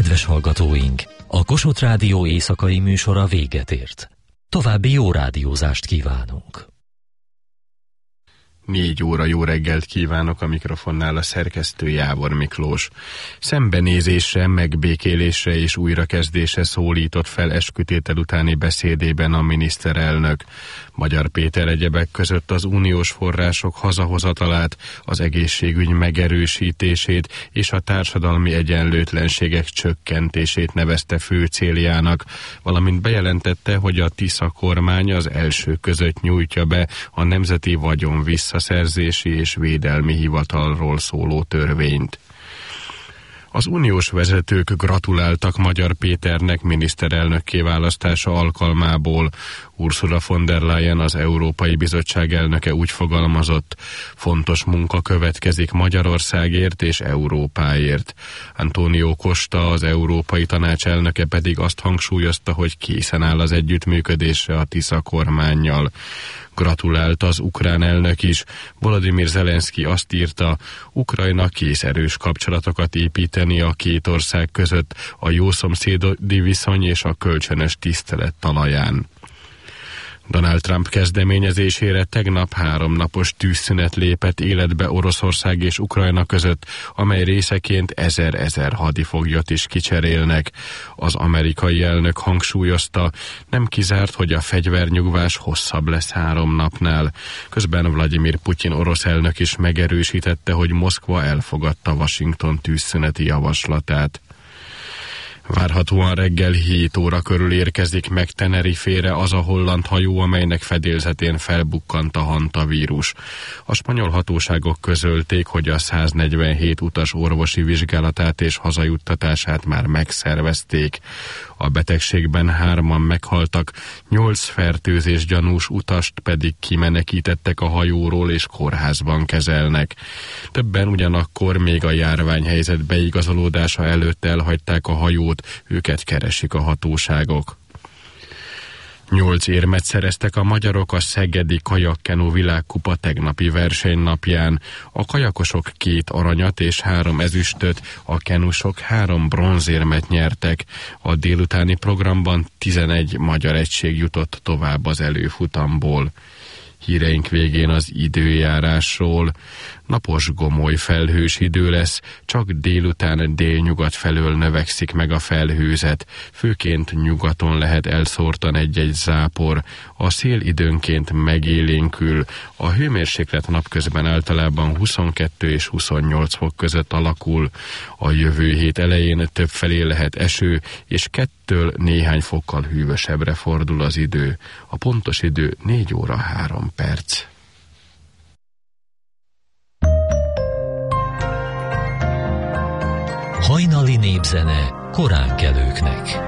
Kedves hallgatóink, a Kossuth Rádió éjszakai műsora véget ért. További jó rádiózást kívánunk. 4 óra jó reggelt kívánok, a mikrofonnál a szerkesztő Jávor Miklós. Szembenézésre, megbékélésre és újrakezdésre szólított fel eskütétel utáni beszédében a miniszterelnök. Magyar Péter egyebek között az uniós források hazahozatalát, az egészségügy megerősítését és a társadalmi egyenlőtlenségek csökkentését nevezte fő céljának, valamint bejelentette, hogy a Tisza kormány az első között nyújtja be a Nemzeti Vagyon Visszaszerzési és Védelmi Hivatalról szóló törvényt. Az uniós vezetők gratuláltak Magyar Péternek miniszterelnökké választása alkalmából. Ursula von der Leyen, az Európai Bizottság elnöke úgy fogalmazott: fontos munka következik Magyarországért és Európáért. Antonio Costa, az Európai Tanács elnöke pedig azt hangsúlyozta, hogy készen áll az együttműködésre a Tisza kormánnyal. Gratulált az ukrán elnök is. Volodymyr Zelenszky azt írta, Ukrajna kész erős kapcsolatokat építeni a két ország között a jószomszédi viszony és a kölcsönös tisztelet talaján. Donald Trump kezdeményezésére tegnap 3 napos tűzszünet lépett életbe Oroszország és Ukrajna között, amely részeként 1000 hadifoglyot is kicserélnek. Az amerikai elnök hangsúlyozta, nem kizárt, hogy a fegyvernyugvás hosszabb lesz 3 napnál. Közben Vladimir Putyin orosz elnök is megerősítette, hogy Moszkva elfogadta Washington tűzszüneti javaslatát. Várhatóan reggel 7 óra körül érkezik meg Tenerifére az a holland hajó, amelynek fedélzetén felbukkant a hantavírus. A spanyol hatóságok közölték, hogy a 147 utas orvosi vizsgálatát és hazajuttatását már megszervezték. A betegségben 3-an meghaltak, 8 fertőzés gyanús utast pedig kimenekítettek a hajóról és kórházban kezelnek. Többen ugyanakkor még a járványhelyzet beigazolódása előtt elhagyták a hajót, őket keresik a hatóságok. 8 érmet szereztek a magyarok a szegedi kajakkenu világkupa tegnapi versenynapján. A kajakosok 2 aranyat és 3 ezüstöt, a kenusok 3 bronzérmet nyertek. A délutáni programban 11 magyar egység jutott tovább az előfutamból. Híreink végén az időjárásról. Napos, gomoly, felhős idő lesz, csak délután délnyugat felől növekszik meg a felhőzet. Főként nyugaton lehet elszórtan egy-egy zápor. A szél időnként megélénkül. A hőmérséklet napközben általában 22 és 28 fok között alakul. A jövő hét elején többfelé lehet eső, és 2-től néhány fokkal hűvösebbre fordul az idő. A pontos idő 4 óra 3 perc. Hajnali népzene koránkelőknek.